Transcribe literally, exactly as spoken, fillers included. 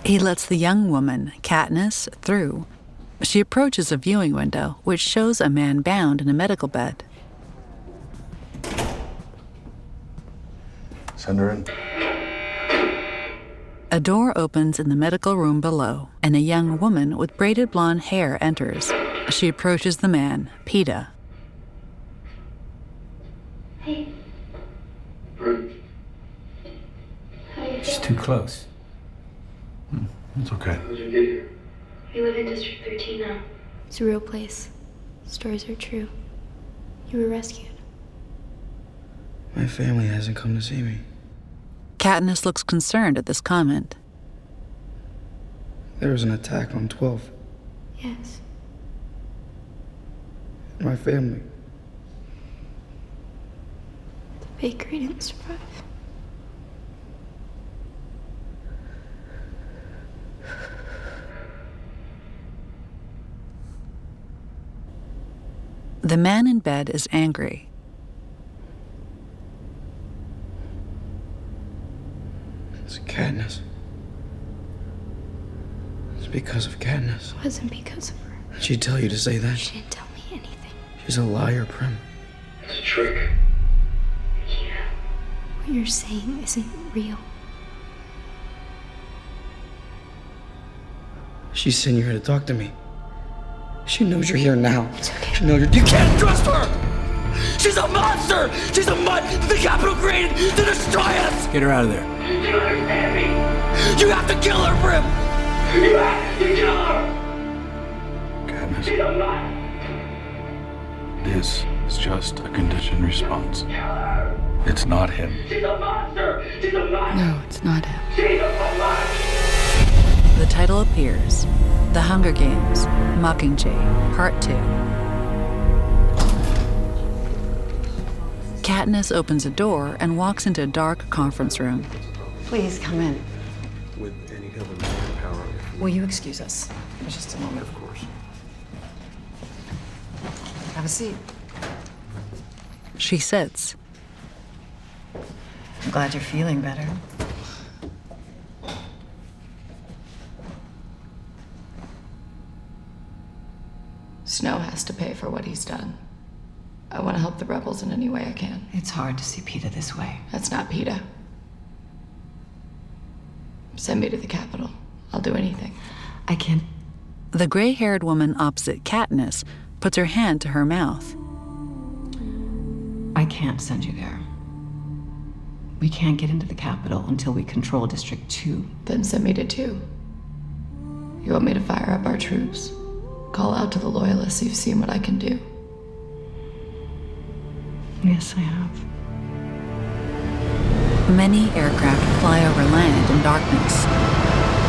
He lets the young woman, Katniss, through. She approaches a viewing window, which shows a man bound in a medical bed. Send her in. A door opens in the medical room below, and a young woman with braided blonde hair enters. She approaches the man, Peeta. Hey. She's too close. Hmm, it's okay. How'd you get here? We live in District thirteen now. It's a real place. Stories are true. You were rescued. My family hasn't come to see me. Katniss looks concerned at this comment. There was an attack on twelve. Yes. My family. The bakery didn't survive. The man in bed is angry. It's Katniss. It's because of Katniss. It wasn't because of her. She'd tell you to say that. She didn't tell me anything. She's a liar, Prim. It's a trick. Yeah. What you're saying isn't real. She's sent you here to talk to me. She knows you're here now. It's okay. She knows you're... You can't trust her! She's a monster! She's a mutt that the Capitol created to destroy us! Get her out of there. You don't understand me. You have to kill her, Prim! You have to kill her! Katniss, She's a mutt. this is just a conditioned response. Kill her. It's not him. She's a monster. She's a mutt. No, it's not him. She's a mutt. The title appears. The Hunger Games, Mockingjay, Part two. Katniss opens a door and walks into a dark conference room. Please come in. With any governmental power. Will you excuse us for just a moment? Of course. Have a seat. She sits. I'm glad you're feeling better. Snow has to pay for what he's done. I want to help the rebels in any way I can. It's hard to see Peeta this way. That's not Peeta. Send me to the Capitol. I'll do anything. I can't. The gray-haired woman opposite Katniss puts her hand to her mouth. I can't send you there. We can't get into the Capitol until we control District two. Then send me to two. You want me to fire up our troops? Call out to the Loyalists, you've seen what I can do. Yes, I have. Many aircraft fly over land in darkness.